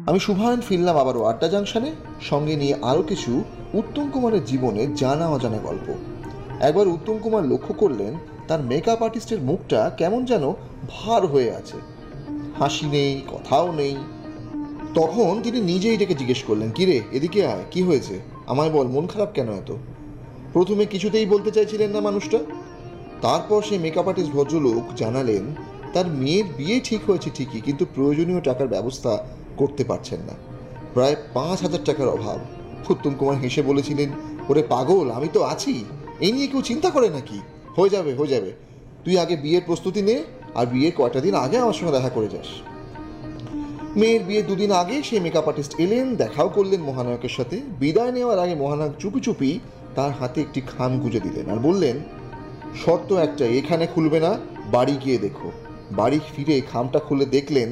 আমি শুভায়ন ফিরলাম আবারও আড্ডা জাংশনে, সঙ্গে নিয়ে আরও কিছু উত্তম কুমারের জীবনে জানা অজানা গল্প। একবার উত্তম কুমার লক্ষ্য করলেন তার মেকআপ আর্টিস্টের মুখটা কেমন যেন ভার হয়ে আছে, হাসি নেই, কথাও নেই। তখন তিনি নিজেই ডেকে জিজ্ঞেস করলেন, কিরে এদিকে আয়, কি হয়েছে, আমায় বল, মন খারাপ কেন এত? প্রথমে কিছুতেই বলতে চাইছিলেন না মানুষটা। তারপর সেই মেকআপ আর্টিস্ট ভদ্রলোক জানালেন তার মেয়ের বিয়ে ঠিক হয়েছে ঠিকই, কিন্তু প্রয়োজনীয় টাকার ব্যবস্থা করতে পারছেন না, প্রায় 5,000 টাকার অভাব। উত্তম কুমার হেসে বলেছিলেন, ওরে পাগল, আমি তো আছি, এই নিয়ে কেউ চিন্তা করে নাকি? হয়ে যাবে হয়ে যাবে, তুই আগে বিয়ের প্রস্তুতি নে, আর বিয়ের কয়টা দিন আগে আমার সঙ্গে দেখা করে যাস। মেয়ের বিয়ে 2 দিন আগে সেই মেকআপ আর্টিস্ট এলেন, দেখাও করলেন মহানায়কের সাথে। বিদায় নেওয়ার আগে মহানায়ক চুপি চুপি তার হাতে একটি খাম গুঁজে দিলেন আর বললেন, শর্ত একটাই, এখানে খুলবে না, বাড়ি গিয়ে দেখো। বাড়ি ফিরে খামটা খুলে দেখলেন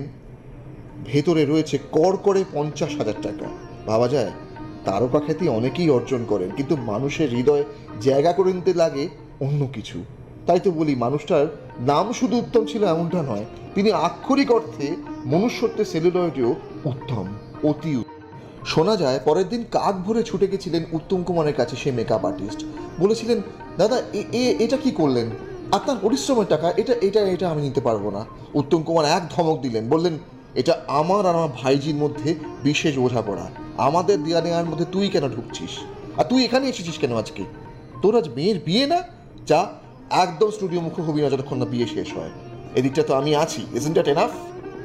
ভেতরে রয়েছে কড়কড়ে 50,000 টাকা। ভাবা যায়, তারকা খ্যাতি অনেকেই অর্জন করেন, কিন্তু মানুষের হৃদয়ে জায়গা করে নিতে লাগে অন্য কিছু। তাই তো বলি, মানুষটার নাম শুধু উত্তম ছিল এমনটা নয়, তিনি আক্ষরিক অর্থে মনুষ্যত্বের সেলুলয়েডেও উত্তম, অতি উত্তম। শোনা যায় পরের দিন কাক ভরে ছুটে গেছিলেন উত্তম কুমারের কাছে সেই মেকআপ আর্টিস্ট। বলেছিলেন, দাদা এটা কি করলেন, আপনার পরিশ্রমের টাকা, এটা এটা এটা আমি নিতে পারবো না। উত্তম কুমার এক ধমক দিলেন, বললেন, এটা আমার আর আমার ভাইজির মধ্যে বিশেষ বোঝাপড়া, আমাদের দেয়া নেওয়ার মধ্যে তুই কেন ঢুকছিস, আর তুই এখানে এসেছিস কেন আজকে? তোর আজ মেয়ের বিয়ে না? যা, একদম স্টুডিও মুখে হবি না যতক্ষণ না বিয়ে শেষ হয়। এদিকটা তো আমি আছি, ইজন্ট দ্যাট এনাফ?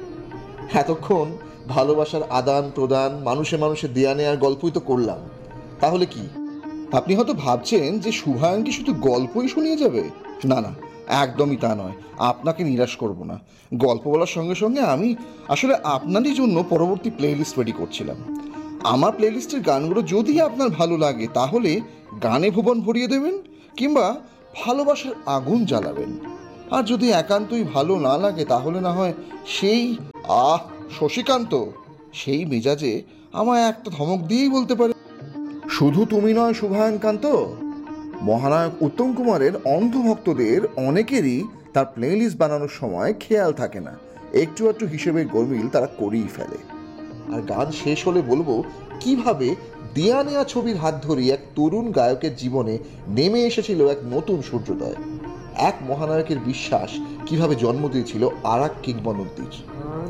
এতক্ষণ ভালোবাসার আদান প্রদান, মানুষে মানুষে দেয়া নেয়ার গল্পই তো করলাম, তাহলে কি? আপনি হয়তো ভাবছেন যে শুভায়ন কি শুধু গল্পই শুনিয়ে যাবে। না না, একদমই তা নয়। আপনাকে নিরাশ করব না। গল্প বলার সঙ্গে সঙ্গে আমি আসলে আপনারই জন্য পরবর্তী প্লেলিস্ট রেডি করছিলাম। আমার প্লেলিস্টের গানগুলো যদি আপনার ভালো লাগে তাহলে গানে ভুবন ভরিয়ে দেবেন, কিংবা ভালোবাসার আগুন জ্বালাবেন। আর যদি একান্তই ভালো না লাগে তাহলে না হয় সেই আহ শশীকান্ত সেই মেজাজে আমায় একটা ধমক দিয়েই বলতে পারে, শুধু তুমি নয় শুভায়নকান্ত, মহানায়ক উত্তম কুমারের অন্ধভক্তদের অনেকেরই তার প্লেলিস্ট বানানোর সময় খেয়াল থাকে না, একটু একটু হিসেবে গরমিল তারা করেই ফেলে। আর গান শেষ হলে বলবো কিভাবে দেয়া নেয়া ছবির হাত ধরে এক তরুণ গায়কের জীবনে নেমে এসেছিল এক নতুন সূর্যোদয়, এক মহানায়কের বিশ্বাস কিভাবে জন্ম দিয়েছিল আর এক কিংবদন্তির।